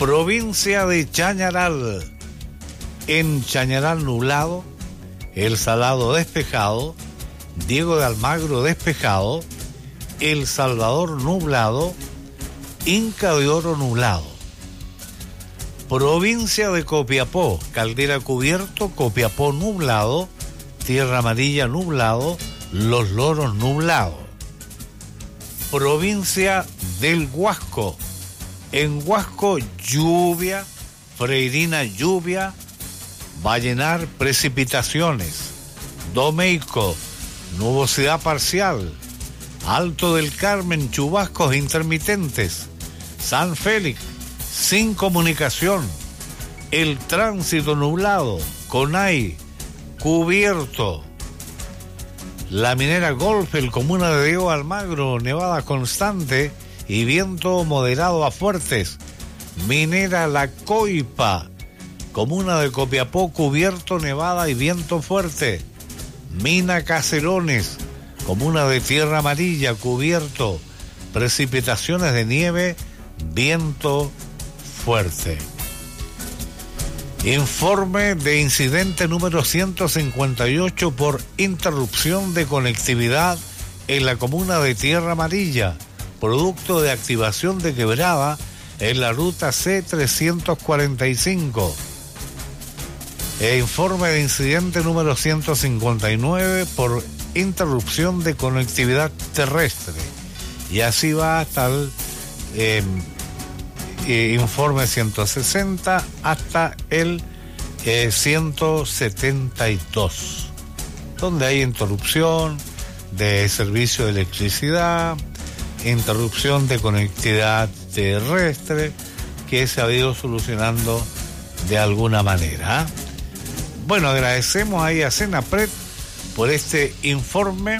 Provincia de Chañaral. En Chañaral nublado, El Salado despejado, Diego de Almagro despejado, El Salvador nublado, Inca de Oro nublado. Provincia de Copiapó, Caldera cubierto, Copiapó nublado, Tierra Amarilla nublado, Los Loros nublado. Provincia del Huasco, en Huasco lluvia, Freirina lluvia, Vallenar precipitaciones, Domeico nubosidad parcial, Alto del Carmen chubascos intermitentes, San Félix sin comunicación, El Tránsito nublado, Conay cubierto. La Minera Golfel, comuna de Diego Almagro, nevada constante y viento moderado a fuertes. Minera La Coipa, comuna de Copiapó, cubierto, nevada y viento fuerte. Mina Caserones, comuna de Tierra Amarilla, cubierto, precipitaciones de nieve, viento fuerte. Informe de incidente número 158 por interrupción de conectividad en la comuna de Tierra Amarilla, producto de activación de quebrada en la ruta C345. Informe de incidente número 159 por interrupción de conectividad terrestre. Y así va hasta el informe 160 hasta el 172, donde hay interrupción de servicio de electricidad, interrupción de conectividad terrestre, que se ha ido solucionando de alguna manera. Bueno, agradecemos ahí a Senapred por este informe,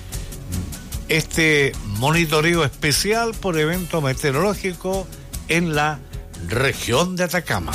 este monitoreo especial por evento meteorológico en la región de Atacama.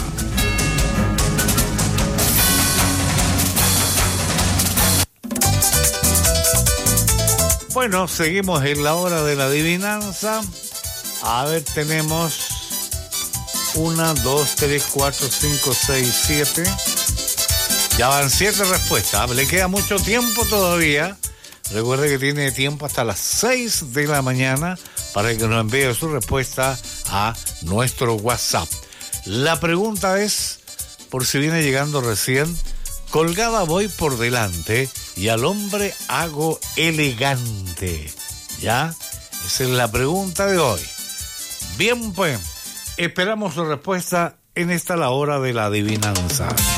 Bueno, seguimos en la hora de la adivinanza. A ver, tenemos 1, 2, 3, 4, 5, 6, 7. Ya van 7 respuestas. Le queda mucho tiempo todavía. Recuerde que tiene tiempo hasta las 6 de la mañana para que nos envíe su respuesta a nuestro WhatsApp. La pregunta es, por si viene llegando recién, colgada voy por delante y al hombre hago elegante. ¿Ya? Esa es la pregunta de hoy. Bien, pues, esperamos su respuesta en esta la hora de la adivinanza.